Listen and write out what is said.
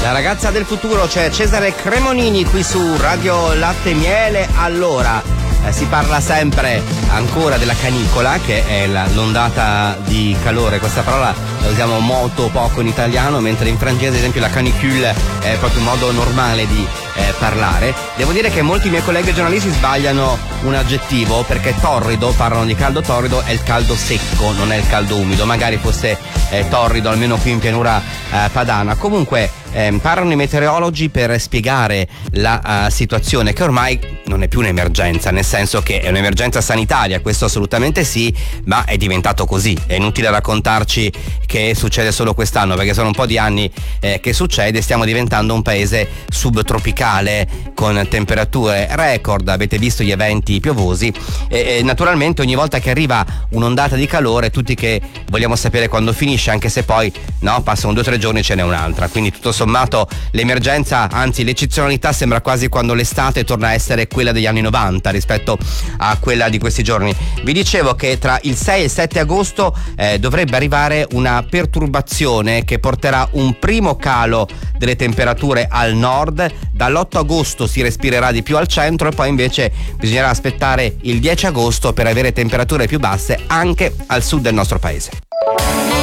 La ragazza del futuro, c'è Cesare Cremonini qui su Radio Latte Miele. Allora, si parla sempre ancora della canicola, che è l'ondata di calore. Questa parola la usiamo molto poco in italiano, mentre in francese, ad esempio, la canicule è proprio un modo normale di parlare. Devo dire che molti miei colleghi giornalisti sbagliano un aggettivo, perché torrido, parlano di caldo torrido, è il caldo secco, non è il caldo umido. Magari fosse torrido, almeno qui in pianura padana. Comunque parlano i meteorologi per spiegare la situazione, che ormai non è più un'emergenza, nel senso che è un'emergenza sanitaria, questo assolutamente sì, ma è diventato così. È inutile raccontarci che succede solo quest'anno, perché sono un po' di anni che succede. Stiamo diventando un paese subtropicale con temperature record, avete visto gli eventi piovosi, e naturalmente ogni volta che arriva un'ondata di calore tutti che vogliamo sapere quando finisce, anche se poi passano 2 o 3 giorni e ce n'è un'altra. Quindi tutto sommato l'emergenza, anzi l'eccezionalità, sembra quasi quando l'estate torna a essere quella degli anni 90 rispetto a quella di questi giorni. Vi dicevo che tra il 6 e il 7 agosto dovrebbe arrivare una perturbazione che porterà un primo calo delle temperature al nord. Dall'8 agosto si respirerà di più al centro, e poi invece bisognerà aspettare il 10 agosto per avere temperature più basse anche al sud del nostro paese.